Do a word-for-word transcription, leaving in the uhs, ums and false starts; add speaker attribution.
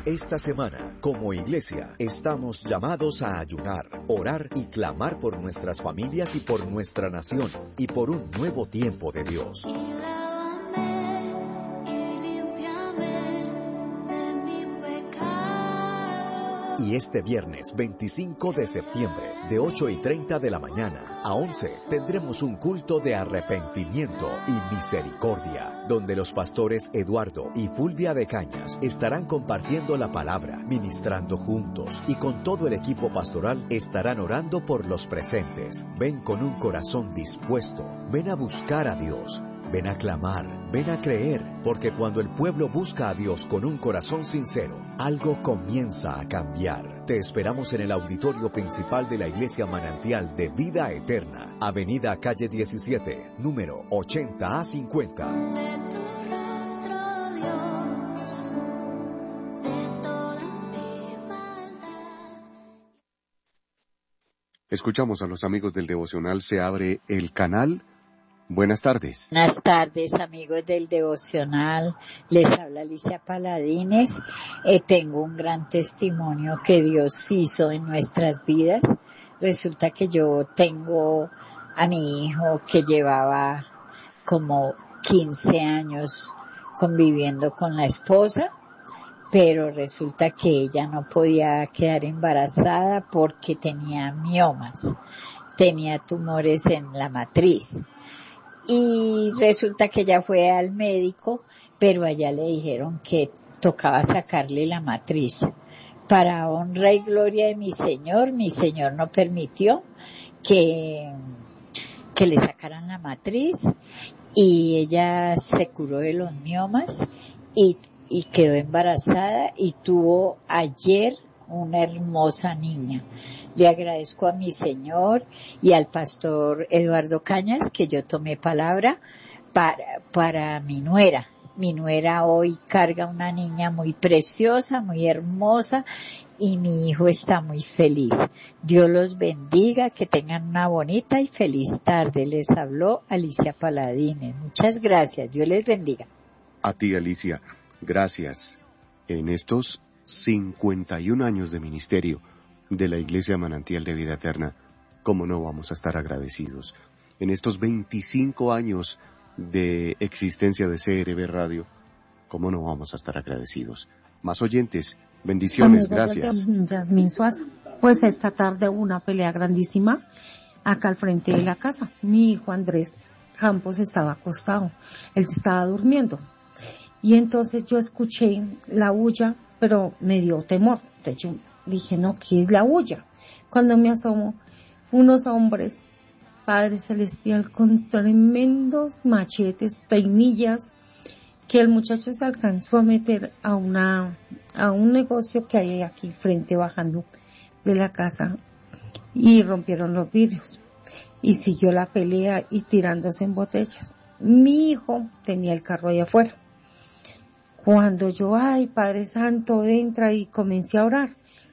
Speaker 1: Esta semana, como iglesia, estamos llamados a ayunar, orar y clamar por nuestras familias y por nuestra nación, y por un nuevo tiempo de Dios. Y este viernes veinticinco de septiembre, de ocho y treinta de la mañana a once, tendremos un culto de arrepentimiento y misericordia, donde los pastores Eduardo y Fulvia de Cañas estarán compartiendo la palabra, ministrando juntos, y con todo el equipo pastoral estarán orando por los presentes. Ven con un corazón dispuesto, ven a buscar a Dios. Ven a clamar, ven a creer, porque cuando el pueblo busca a Dios con un corazón sincero, algo comienza a cambiar. Te esperamos en el auditorio principal de la Iglesia Manantial de Vida Eterna, Avenida Calle diecisiete, número ochenta a cincuenta.
Speaker 2: Escuchamos a los amigos del devocional Se Abre el Canal. Buenas tardes.
Speaker 3: Buenas tardes, amigos del devocional. Les habla Alicia Paladines. Eh, tengo un gran testimonio que Dios hizo en nuestras vidas. Resulta que yo tengo a mi hijo que llevaba como quince años conviviendo con la esposa, pero resulta que ella no podía quedar embarazada porque tenía miomas, tenía tumores en la matriz. Y resulta que ella fue al médico, pero allá le dijeron que tocaba sacarle la matriz. Para honra y gloria de mi Señor, mi Señor no permitió que, que le sacaran la matriz, y ella se curó de los miomas y, y quedó embarazada y tuvo ayer una hermosa niña. Le agradezco a mi Señor y al pastor Eduardo Cañas que yo tomé palabra para, para mi nuera. Mi nuera hoy carga una niña muy preciosa, muy hermosa, y mi hijo está muy feliz. Dios los bendiga, que tengan una bonita y feliz tarde. Les habló Alicia Paladines. Muchas gracias. Dios les bendiga.
Speaker 2: A ti, Alicia, gracias. En estos cincuenta y un años de ministerio de la Iglesia Manantial de Vida Eterna, ¿cómo no vamos a estar agradecidos? En estos veinticinco años de existencia de C R B Radio, ¿cómo no vamos a estar agradecidos? Más oyentes, bendiciones,
Speaker 4: Amigos,
Speaker 2: gracias.
Speaker 4: Yasmín Suaza, pues esta tarde hubo una pelea grandísima acá al frente de la casa. Mi hijo Andrés Campos estaba acostado, él estaba durmiendo, y entonces yo escuché la bulla, pero me dio temor. De hecho, dije, no, ¿qué es la bulla? Cuando me asomo, unos hombres, Padre Celestial, con tremendos machetes, peinillas, que el muchacho se alcanzó a meter a una, a un negocio que hay aquí frente, bajando de la casa, y rompieron los vidrios. Y siguió la pelea y tirándose en botellas. Mi hijo tenía el carro allá afuera. Cuando yo, ay, Padre Santo, entra, y comencé a orar,